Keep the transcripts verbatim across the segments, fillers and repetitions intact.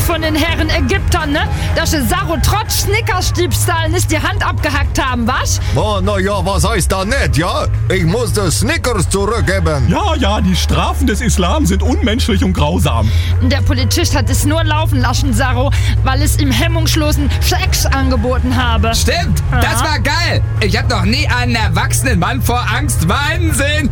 von den Herren Ägyptern, ne? Dass sie Saro trotz Snickersdiebstahl nicht die Hand abgehackt haben, was? Oh, na ja, was heißt da nicht, ja? Ich musste Snickers zurückgeben. Ja, ja, die Strafen des Islam sind unmenschlich und grausam. Der Polizist hat es nur laufen lassen, Saro, weil es ihm hemmungslosen Sex angeboten habe. Stimmt, Ja. das war geil. Ich habe noch nie einen erwachsenen Mann vor Angst weinen sehen.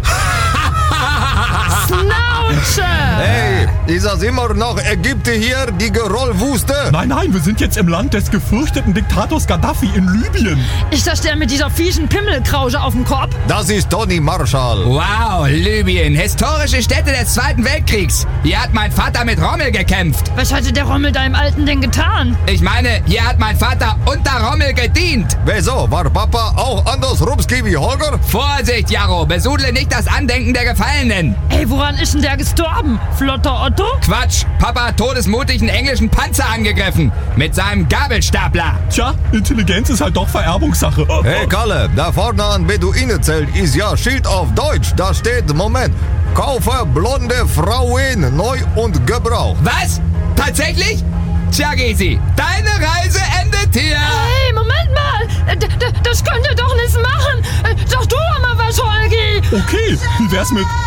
Schnauze! Hey, ist das immer noch Ägypten hier, die Gerollwüste? Nein, nein, wir sind jetzt im Land des gefürchteten Diktators Gaddafi in Libyen. Ist das der mit dieser fiesen Pimmelkrause auf dem Kopf? Das ist Tony Marshall. Wow, Libyen, historische Stätte des Zweiten Weltkriegs. Hier hat mein Vater mit Rommel gekämpft. Was hatte der Rommel deinem Alten denn getan? Ich meine, hier hat mein Vater unter Rommel gedient. Wieso, war Papa auch anders Rupski wie Holger? Vorsicht, Jaro, besudle nicht das Andenken der Gefallenen. Ey, woran ist denn der gestorben? Flotter Otto? Quatsch, Papa hat todesmutig einen englischen Panzer angegriffen. Mit seinem Gabelstapler. Tja, Intelligenz ist halt doch Vererbungssache. Hey Kalle, da vorne an Beduinenzelt ist ja Schild auf Deutsch. Da steht, Moment, kaufe blonde Frauen neu und gebraucht. Was? Tatsächlich? Tja, Gysi, deine Reise endet hier. Hey, Moment mal! D d das könnt ihr doch nicht machen! Sag du doch mal was, Holgi! Okay, wie wär's mit